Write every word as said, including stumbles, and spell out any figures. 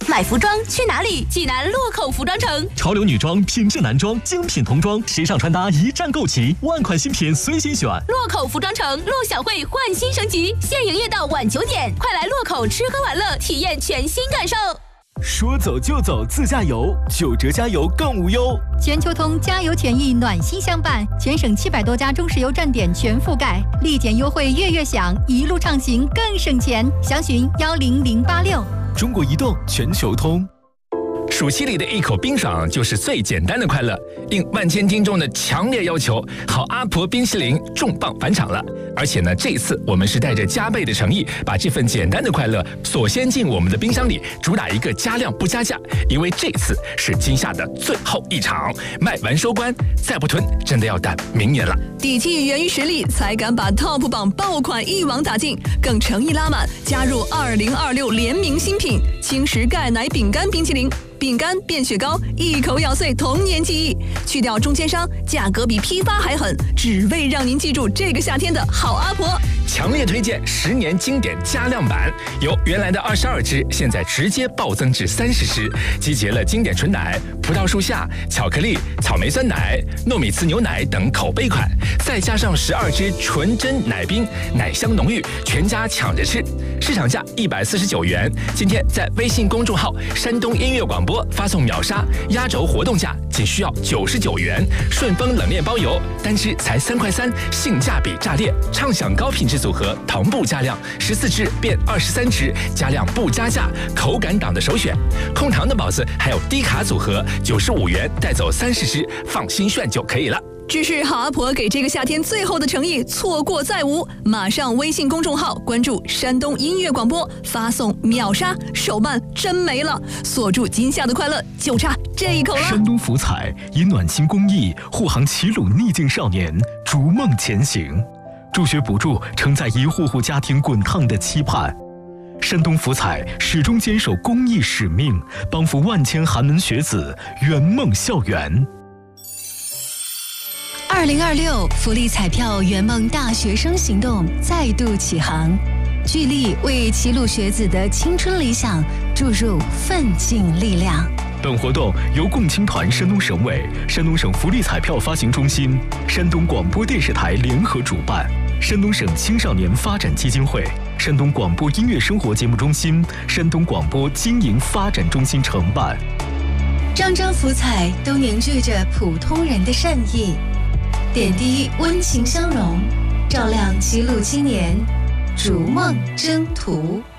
买服装去哪里？济南洛口服装城。 潮流女装、品质男装、精品童装，时尚穿搭一站购齐，万款新品随心选。 洛口服装城陆小慧焕新升级，现营业到晚九点，快来洛口吃喝玩乐，体验全新感受。 说走就走自驾游，九折加油更无忧。 全球通加油权益暖心相伴，全省七百多家中石油站点全覆盖，立减优惠月月享，一路畅行更省钱。详询幺零零八六。 中国移动全球通。 暑期里的一口冰爽就是最简单的快乐。应万千听众的强烈要求，好阿婆冰淇淋重磅返场了。而且呢，这一次我们是带着加倍的诚意，把这份简单的快乐锁先进我们的冰箱里，主打一个加量不加价。因为这次是今夏的最后一场，卖完收官，再不囤真的要等明年了。 底气源于实力，才敢把 Top 榜爆款一网打尽，更诚意拉满，加入二零二六联名新品轻食钙奶饼干冰淇淋。饼干变雪糕，一口咬碎童年记忆，去掉中间商，价格比批发还狠，只为让您记住这个夏天的好阿婆。 强烈推荐十年经典加量版，由原来的二十二支，现在直接暴增至三十支，集结了经典纯奶、葡萄树下、巧克力、草莓酸奶、糯米糍牛奶等口碑款，再加上十二支纯真奶冰，奶香浓郁，全家抢着吃。市场价一百四十九元，今天在微信公众号山东音乐广播发送秒杀，压轴活动价仅需要九十九元，顺丰冷链包邮，单支才三块三，性价比炸裂，畅享高品质组合，同步加量，十四支变二十三支，加量不加价，口感党的首选。控糖的宝子还有低卡组合，九十五元带走三十支，放心炫就可以了。 这是好阿婆给这个夏天最后的诚意，错过再无。马上微信公众号关注山东音乐广播，发送秒杀，手慢真没了，锁住今夏的快乐，就差这一口了。 山东福彩以暖心公益护航齐鲁逆境少年逐梦前行，助学补助承载一户户家庭滚烫的期盼。山东福彩始终坚守公益使命，帮扶万千寒门学子圆梦校园。 二零二六福利彩票圆梦大学生行动再度起航，聚力为齐鲁学子的青春理想注入奋进力量。 本活动由共青团山东省委、山东省福利彩票发行中心、山东广播电视台联合主办，山东省青少年发展基金会、山东广播音乐生活节目中心、山东广播经营发展中心承办。 张张福彩都凝聚着普通人的善意，点滴温情相融，照亮齐鲁青年逐梦征途。